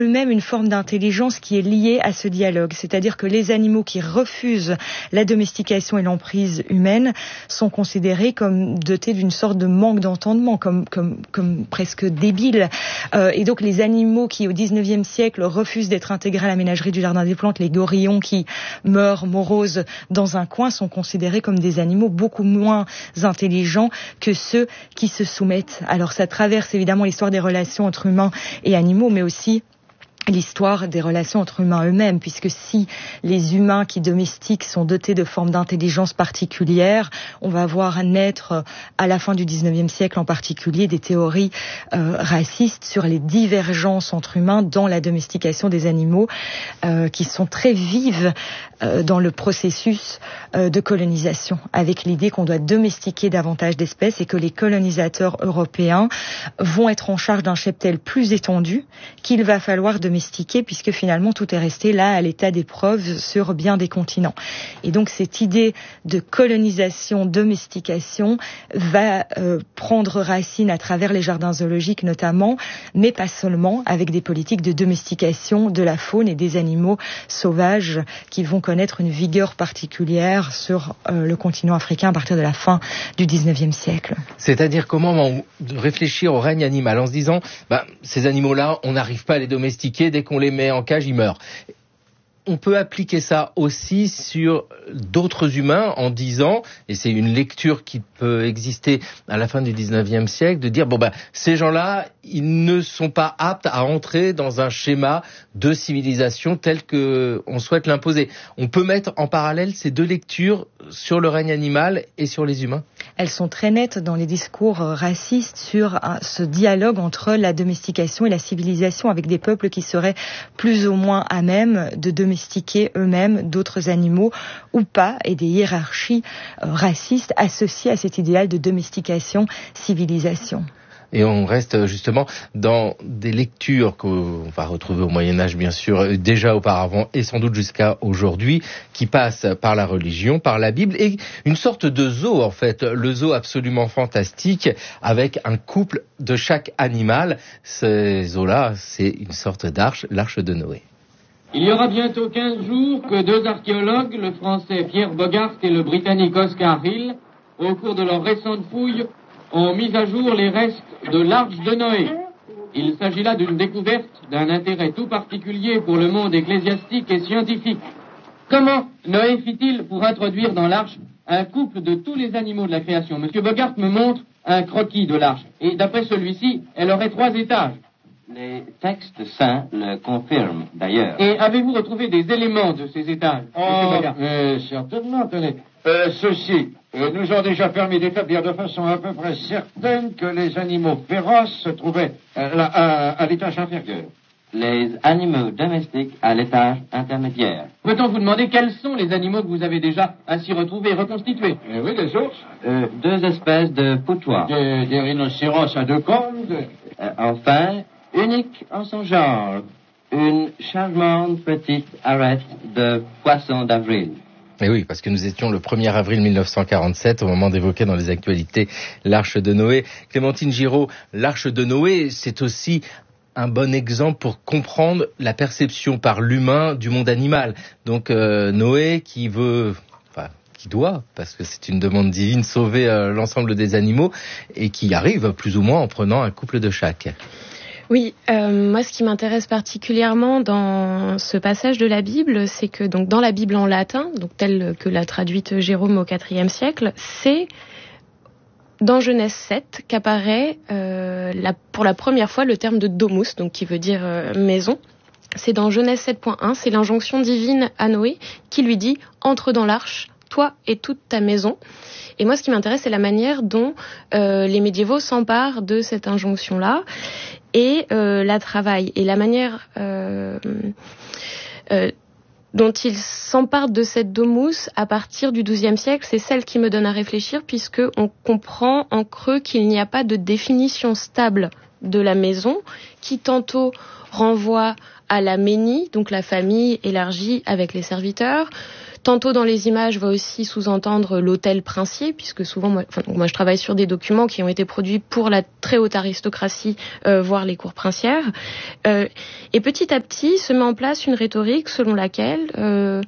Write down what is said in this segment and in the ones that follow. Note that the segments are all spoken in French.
eux-mêmes une forme d'intelligence qui est liée à ce dialogue. C'est-à-dire que les animaux qui refusent la domestication et l'emprise humaine sont considérés comme dotés d'une sorte de manque d'entendement, comme presque débiles. Et donc les animaux qui, au XIXe siècle, refusent d'être intégrés à la ménagerie du Jardin des Plantes, les gorillons qui meurent moroses dans un coin, sont considérés comme des animaux beaucoup moins intelligents que ceux qui se soumettent. Alors ça traverse évidemment l'histoire des relations entre humains et animaux, mais aussi l'histoire des relations entre humains eux-mêmes, puisque si les humains qui domestiquent sont dotés de formes d'intelligence particulières, on va voir naître à la fin du XIXe siècle en particulier des théories racistes sur les divergences entre humains dans la domestication des animaux, qui sont très vives dans le processus de colonisation, avec l'idée qu'on doit domestiquer davantage d'espèces et que les colonisateurs européens vont être en charge d'un cheptel plus étendu qu'il va falloir domestiquer, puisque finalement tout est resté là à l'état d'épreuve sur bien des continents. Et donc cette idée de colonisation, domestication va prendre racine à travers les jardins zoologiques notamment, mais pas seulement, avec des politiques de domestication de la faune et des animaux sauvages qui vont connaître une vigueur particulière sur le continent africain à partir de la fin du XIXe siècle. C'est-à-dire comment réfléchir au règne animal en se disant ces animaux-là, on n'arrive pas à les domestiquer, dès qu'on les met en cage, ils meurent. On peut appliquer ça aussi sur d'autres humains en disant, et c'est une lecture qui peut exister à la fin du 19e siècle, de dire ces gens-là, ils ne sont pas aptes à entrer dans un schéma de civilisation tel que on souhaite l'imposer. On peut mettre en parallèle ces deux lectures sur le règne animal et sur les humains. Elles sont très nettes dans les discours racistes sur ce dialogue entre la domestication et la civilisation, avec des peuples qui seraient plus ou moins à même de domestiquer eux-mêmes d'autres animaux ou pas, et des hiérarchies racistes associées à cet idéal de domestication-civilisation. Et on reste justement dans des lectures qu'on va retrouver au Moyen-Âge, bien sûr, déjà auparavant et sans doute jusqu'à aujourd'hui, qui passent par la religion, par la Bible, et une sorte de zoo, en fait, le zoo absolument fantastique, avec un couple de chaque animal. Ce zoo-là, c'est une sorte d'arche, l'arche de Noé. Il y aura bientôt 15 jours que deux archéologues, le français Pierre Bogart et le britannique Oscar Hill, au cours de leurs récentes fouilles, ont mis à jour les restes de l'arche de Noé. Il s'agit là d'une découverte d'un intérêt tout particulier pour le monde ecclésiastique et scientifique. Comment Noé fit-il pour introduire dans l'arche un couple de tous les animaux de la création? Monsieur Bogart me montre un croquis de l'arche, et d'après celui-ci, elle aurait 3 étages. Les textes saints le confirment, d'ailleurs. Et avez-vous retrouvé des éléments de ces étages, monsieur Bogart? Certainement, tenez. Ceux-ci nous ont déjà permis d'établir de façon à peu près certaine que les animaux féroces se trouvaient à l'étage inférieur. Les animaux domestiques à l'étage intermédiaire. Peut-on vous demander quels sont les animaux que vous avez déjà ainsi retrouvés et reconstitués? Oui, des ours. 2 espèces de putois. Des rhinocéros à 2 cornes. Enfin, unique en son genre, une charmante petite arête de poisson d'avril. Et oui, parce que nous étions le 1er avril 1947, au moment d'évoquer dans les actualités l'Arche de Noé. Clémentine Giraud, l'Arche de Noé, c'est aussi un bon exemple pour comprendre la perception par l'humain du monde animal. Donc Noé qui doit, parce que c'est une demande divine, sauver l'ensemble des animaux, et qui arrive plus ou moins en prenant un couple de chaque. Oui, moi ce qui m'intéresse particulièrement dans ce passage de la Bible, c'est que donc dans la Bible en latin, donc telle que l'a traduite Jérôme au IVe siècle, c'est dans Genèse 7 qu'apparaît pour la première fois le terme de domus, donc qui veut dire maison. C'est dans Genèse 7.1, c'est l'injonction divine à Noé qui lui dit « Entre dans l'arche, toi et toute ta maison ». Et moi ce qui m'intéresse, c'est la manière dont les médiévaux s'emparent de cette injonction-là et la travaillent. Et la manière dont ils s'emparent de cette domus à partir du XIIe siècle, c'est celle qui me donne à réfléchir, puisque on comprend en creux qu'il n'y a pas de définition stable de la maison, qui tantôt renvoie à la ménie, donc la famille élargie avec les serviteurs, tantôt dans les images va aussi sous-entendre l'hôtel princier, puisque souvent, moi je travaille sur des documents qui ont été produits pour la très haute aristocratie, voire les cours princières. Et petit à petit se met en place une rhétorique selon laquelle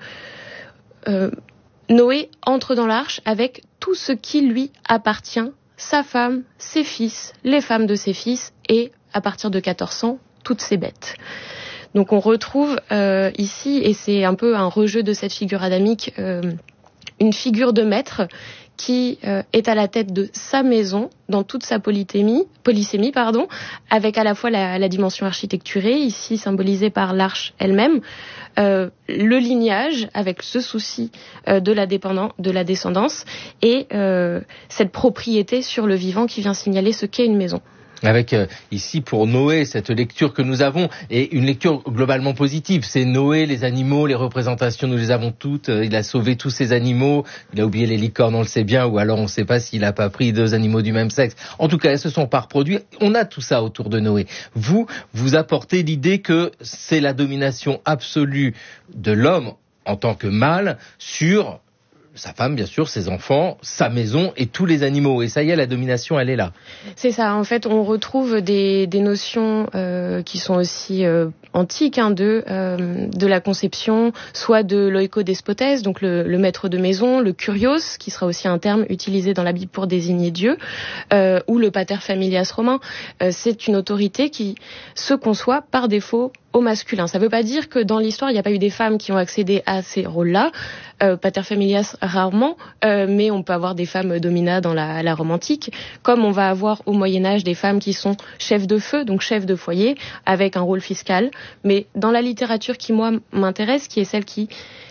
Noé entre dans l'arche avec tout ce qui lui appartient, sa femme, ses fils, les femmes de ses fils et, à partir de 1400, toutes ses bêtes. Donc on retrouve ici, et c'est un peu un rejeu de cette figure adamique, une figure de maître qui est à la tête de sa maison dans toute sa polysémie, avec à la fois la dimension architecturée, ici symbolisée par l'arche elle-même, le lignage avec ce souci de la descendance et cette propriété sur le vivant qui vient signaler ce qu'est une maison. Avec ici pour Noé cette lecture que nous avons et une lecture globalement positive. C'est Noé, les animaux, les représentations, nous les avons toutes. Il a sauvé tous ces animaux. Il a oublié les licornes, on le sait bien, ou alors on ne sait pas s'il n'a pas pris 2 animaux du même sexe. En tout cas, elles se sont pas reproduits. On a tout ça autour de Noé. Vous apportez l'idée que c'est la domination absolue de l'homme en tant que mâle sur sa femme, bien sûr, ses enfants, sa maison et tous les animaux. Et ça y est, la domination, elle est là. C'est ça. En fait, on retrouve des notions qui sont aussi antiques de la conception, soit de l'oikodespotes, donc le maître de maison, le kurios, qui sera aussi un terme utilisé dans la Bible pour désigner Dieu, ou le pater familias romain. C'est une autorité qui se conçoit par défaut au masculin. Ça ne veut pas dire que dans l'histoire, il n'y a pas eu des femmes qui ont accédé à ces rôles-là. Pater familias rarement, mais on peut avoir des femmes domina dans la Rome antique, comme on va avoir au Moyen-Âge des femmes qui sont chefs de feu, donc chefs de foyer, avec un rôle fiscal. Mais dans la littérature qui, moi, m'intéresse, qui est celle qui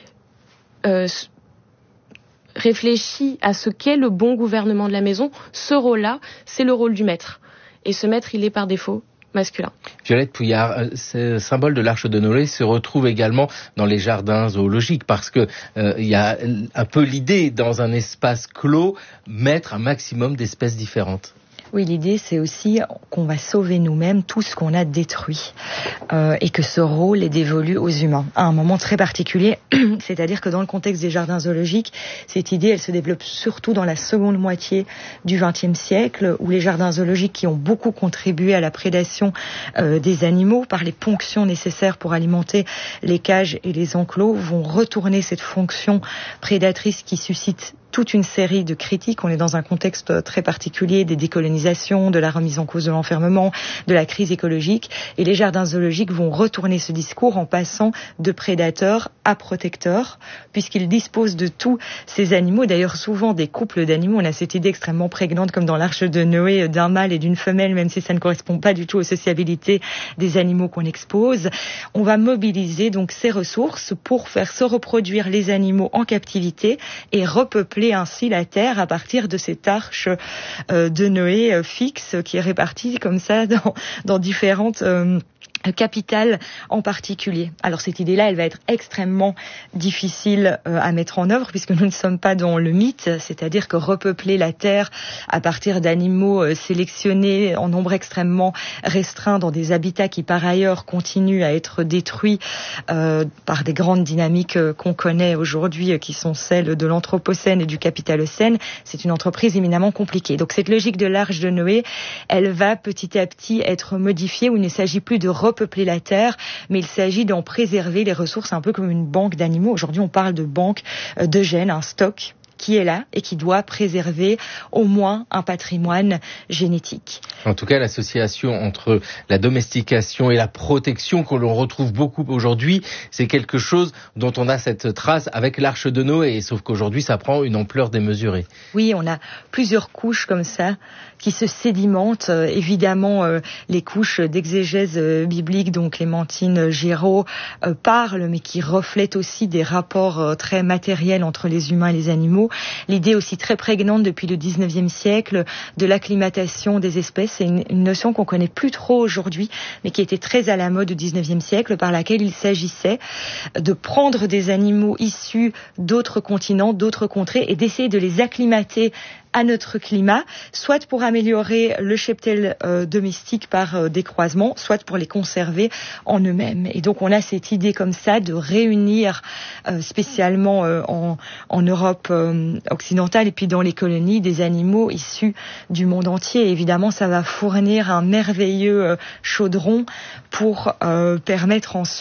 réfléchit à ce qu'est le bon gouvernement de la maison, ce rôle-là, c'est le rôle du maître. Et ce maître, il est par défaut masculin. Violette Pouillard, ce symbole de l'arche de Noé se retrouve également dans les jardins zoologiques parce que il y a un peu l'idée dans un espace clos mettre un maximum d'espèces différentes. Oui, l'idée, c'est aussi qu'on va sauver nous-mêmes tout ce qu'on a détruit et que ce rôle est dévolu aux humains à un moment très particulier. C'est-à-dire que dans le contexte des jardins zoologiques, cette idée, elle se développe surtout dans la seconde moitié du XXe siècle, où les jardins zoologiques qui ont beaucoup contribué à la prédation des animaux par les ponctions nécessaires pour alimenter les cages et les enclos vont retourner cette fonction prédatrice qui suscite toute une série de critiques. On est dans un contexte très particulier des décolonisations, de la remise en cause de l'enfermement, de la crise écologique. Et les jardins zoologiques vont retourner ce discours en passant de prédateurs à protecteurs, puisqu'ils disposent de tous ces animaux. D'ailleurs, souvent des couples d'animaux. On a cette idée extrêmement prégnante, comme dans l'Arche de Noé, d'un mâle et d'une femelle, même si ça ne correspond pas du tout aux sociabilités des animaux qu'on expose. On va mobiliser donc ces ressources pour faire se reproduire les animaux en captivité et repeupler ainsi la terre à partir de cette arche de Noé fixe qui est répartie comme ça dans différentes capitale en particulier. Alors cette idée-là, elle va être extrêmement difficile à mettre en œuvre puisque nous ne sommes pas dans le mythe, c'est-à-dire que repeupler la terre à partir d'animaux sélectionnés en nombre extrêmement restreint dans des habitats qui par ailleurs continuent à être détruits par des grandes dynamiques qu'on connaît aujourd'hui qui sont celles de l'Anthropocène et du Capitalocène, c'est une entreprise éminemment compliquée. Donc cette logique de l'arche de Noé, elle va petit à petit être modifiée où il ne s'agit plus de repeupler la terre, mais il s'agit d'en préserver les ressources un peu comme une banque d'animaux. Aujourd'hui, on parle de banque de gènes, un stock qui est là et qui doit préserver au moins un patrimoine génétique. En tout cas, l'association entre la domestication et la protection que l'on retrouve beaucoup aujourd'hui, c'est quelque chose dont on a cette trace avec l'Arche de Noé, sauf qu'aujourd'hui, ça prend une ampleur démesurée. Oui, on a plusieurs couches comme ça qui se sédimentent. Évidemment, les couches d'exégèse biblique, dont Clémentine Géraud parle, mais qui reflètent aussi des rapports très matériels entre les humains et les animaux. L'idée aussi très prégnante depuis le 19e siècle de l'acclimatation des espèces, c'est une notion qu'on connaît plus trop aujourd'hui, mais qui était très à la mode au 19e siècle, par laquelle il s'agissait de prendre des animaux issus d'autres continents, d'autres contrées, et d'essayer de les acclimater à notre climat, soit pour améliorer le cheptel domestique par décroisement, soit pour les conserver en eux-mêmes. Et donc on a cette idée comme ça de réunir spécialement en Europe occidentale et puis dans les colonies des animaux issus du monde entier. Et évidemment, ça va fournir un merveilleux chaudron pour permettre ensuite